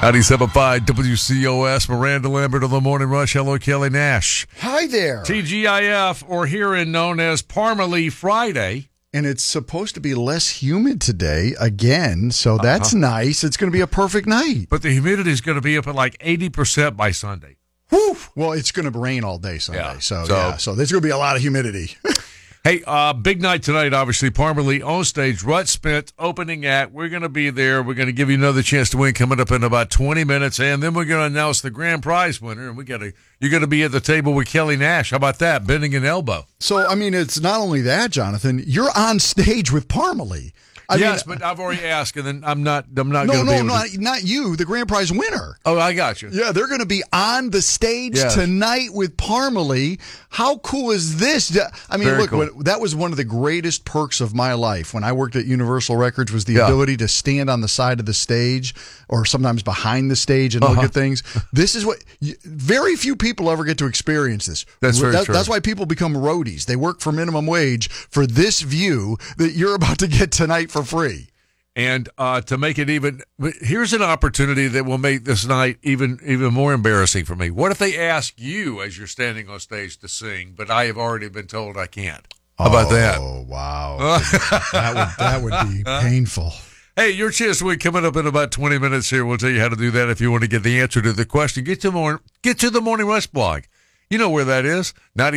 97.5 WCOS, Miranda Lambert of the Morning Rush. Hello, Kelly Nash. Hi there. TGIF, or herein known as Parmalee Friday. And it's supposed to be less humid today again, so that's nice. It's going to be a perfect night. But the humidity is going to be up at like 80% by Sunday. Whew. Well, it's going to rain all day Sunday, so there's going to be a lot of humidity. Hey, big night tonight, obviously. Parmalee on stage. Rut Spence opening act. We're going to be there. We're going to give you another chance to win coming up in about 20 minutes, and then we're going to announce the grand prize winner. And you're going to be at the table with Kelly Nash. How about that? Bending an elbow. So, I mean, it's not only that, Jonathan. You're on stage with Parmalee. Yes, but I've already asked, and then I'm not going to be able to. Not you, the grand prize winner. Oh, I got you. Yeah, they're going to be on the stage tonight with Parmalee. How cool is this? I mean, Very cool. That was one of the greatest perks of my life when I worked at Universal Records was the ability to stand on the side of the stage or sometimes behind the stage and look at things. This is what very few people ever get to experience this. That's very true. That's why people become roadies. They work for minimum wage for this view that you're about to get tonight for free. And to make it even, here's an opportunity that will make this night even more embarrassing for me. What if they ask you as you're standing on stage to sing, but I have already been told I can't? How about that? Oh, wow. that would be painful. Hey, your chance to win coming up in about 20 minutes here. We'll tell you how to do that if you want to get the answer to the question. Get to the Morning Rush blog. You know where that is,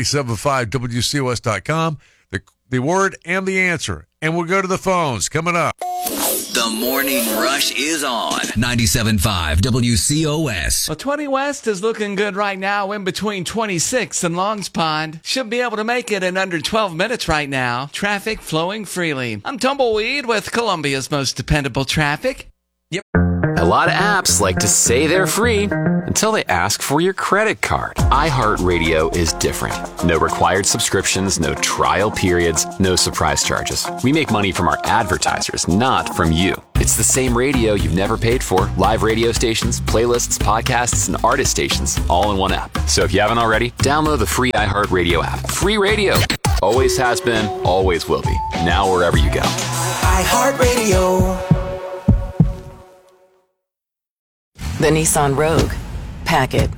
975WCOS.com. The word and the answer. And we'll go to the phones coming up. The Morning Rush is on 97.5 WCOS. Well, 20 West is looking good right now in between 26 and Longs Pond. Should be able to make it in under 12 minutes right now. Traffic flowing freely. I'm Tumbleweed with Columbia's most dependable traffic. A lot of apps like to say they're free until they ask for your credit card. iHeartRadio is different. No required subscriptions, no trial periods, no surprise charges. We make money from our advertisers, not from you. It's the same radio you've never paid for. Live radio stations, playlists, podcasts, and artist stations all in one app. So if you haven't already, download the free iHeartRadio app. Free radio. Always has been, always will be. Now wherever you go. iHeartRadio. The Nissan Rogue. Pack it.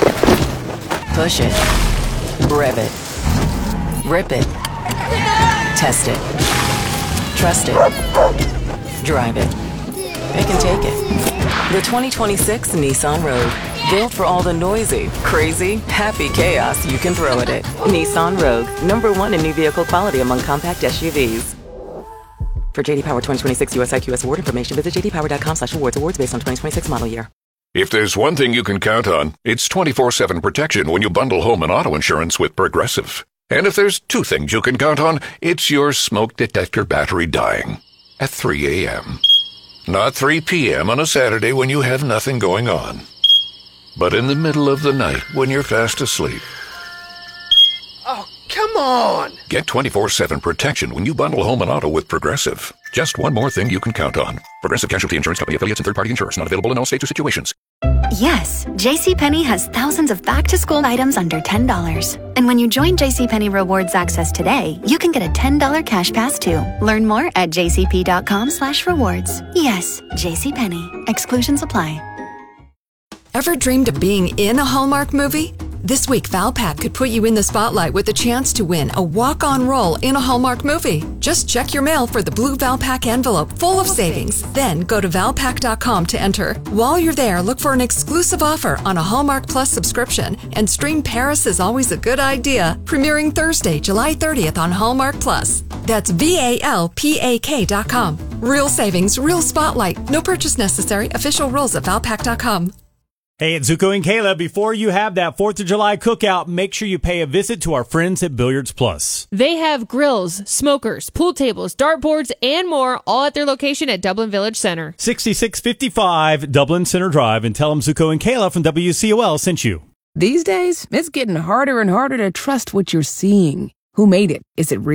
Push it. Rev it. Rip it. Test it. Trust it. Drive it. It can take it. The 2026 Nissan Rogue. Built for all the noisy, crazy, happy chaos you can throw at it. Nissan Rogue. #1 in new vehicle quality among compact SUVs. For JD Power 2026 US IQS award information, visit jdpower.com/awards. Awards based on 2026 model year. If there's one thing you can count on, it's 24/7 protection when you bundle home and auto insurance with Progressive. And if there's two things you can count on, it's your smoke detector battery dying at 3 a.m. Not 3 p.m. on a Saturday when you have nothing going on, but in the middle of the night when you're fast asleep. Oh, come on. Get 24/7 protection when you bundle home and auto with Progressive. Just one more thing you can count on. Progressive Casualty Insurance Company affiliates and third-party insurers. Not available in all states or situations. Yes, JCPenney has thousands of back-to-school items under $10. And when you join JCPenney Rewards Access today, you can get a $10 cash pass too. Learn more at jcp.com/rewards. Yes, JCPenney. Exclusions apply. Ever dreamed of being in a Hallmark movie? This week, Valpak could put you in the spotlight with the chance to win a walk-on role in a Hallmark movie. Just check your mail for the blue Valpak envelope full of savings. Then go to valpak.com to enter. While you're there, look for an exclusive offer on a Hallmark Plus subscription and stream Paris is Always a Good Idea, premiering Thursday, July 30th on Hallmark Plus. That's VALPAK.com. Real savings, real spotlight. No purchase necessary. Official rules at valpak.com. Hey, it's Zuko and Kayla. Before you have that 4th of July cookout, make sure you pay a visit to our friends at Billiards Plus. They have grills, smokers, pool tables, dartboards, and more, all at their location at Dublin Village Center. 6655 Dublin Center Drive, and tell them Zuko and Kayla from WCOL sent you. These days, it's getting harder and harder to trust what you're seeing. Who made it? Is it real?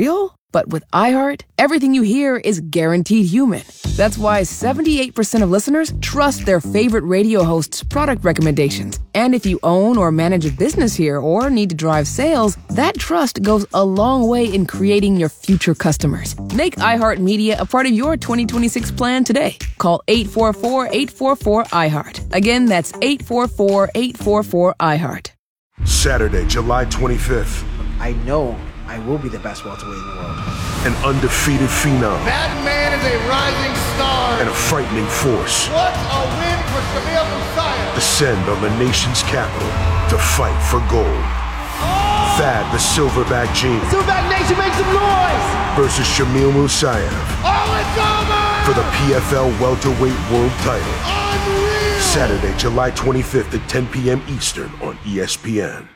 But with iHeart, everything you hear is guaranteed human. That's why 78% of listeners trust their favorite radio hosts' product recommendations. And if you own or manage a business here or need to drive sales, that trust goes a long way in creating your future customers. Make iHeartMedia a part of your 2026 plan today. Call 844-844-iHeart. Again, that's 844-844-iHeart. Saturday, July 25th. I know I will be the best welterweight in the world. An undefeated phenom. That man is a rising star. And a frightening force. What a win for Shamil Musayev. Descend on the nation's capital to fight for gold. Oh! Thad the Silverback Gene. Silverback Nation, make some noise! Versus Shamil Musayev. Oh, it's over! For the PFL welterweight world title. Unreal! Saturday, July 25th at 10 p.m. Eastern on ESPN.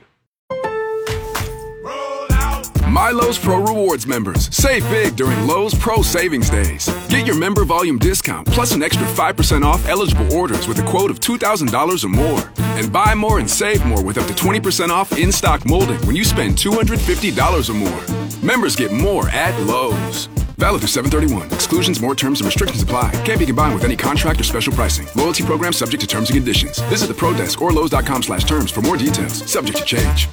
My Lowe's Pro Rewards members, save big during Lowe's Pro Savings Days. Get your member volume discount plus an extra 5% off eligible orders with a quote of $2,000 or more. And buy more and save more with up to 20% off in-stock molding when you spend $250 or more. Members get more at Lowe's. Valid through 7/31. Exclusions, more terms, and restrictions apply. Can't be combined with any contract or special pricing. Loyalty program subject to terms and conditions. Visit the Pro Desk or Lowe's.com/terms for more details. Subject to change.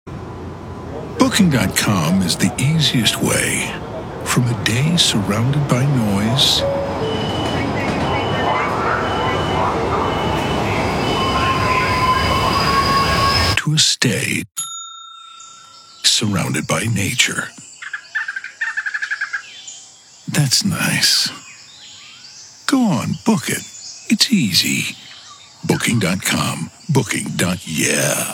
Booking.com is the easiest way. From a day surrounded by noise to a stay surrounded by nature. That's nice. Go on, book it. It's easy. Booking.com. Booking.yeah.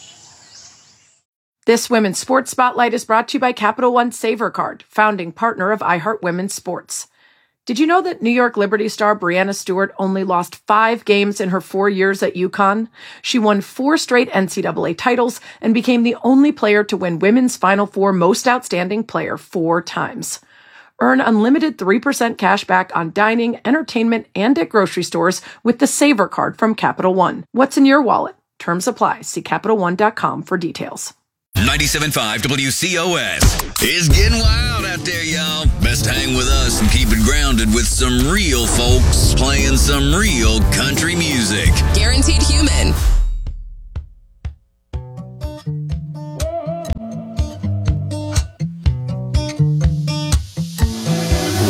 This Women's Sports Spotlight is brought to you by Capital One Saver Card, founding partner of iHeart Women's Sports. Did you know that New York Liberty star Breanna Stewart only lost 5 games in her 4 years at UConn? She won 4 straight NCAA titles and became the only player to win Women's Final Four Most Outstanding Player 4 times. Earn unlimited 3% cash back on dining, entertainment, and at grocery stores with the Saver Card from Capital One. What's in your wallet? Terms apply. See CapitalOne.com for details. 97.5 WCOS. It's getting wild out there, y'all. Best hang with us and keep it grounded with some real folks playing some real country music. Guaranteed human.